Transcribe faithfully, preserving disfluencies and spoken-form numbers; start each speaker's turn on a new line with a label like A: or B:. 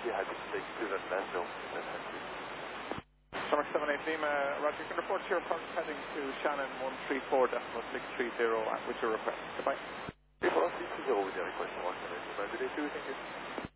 A: be happy to take you to that landfill.
B: Shark seven eight Lima, Roger, you can report to your approach heading to Shannon one three four decimal six three zero with your request. Goodbye.
A: three four six three zero with your request. one seven eight Lima, good day to you, thank you.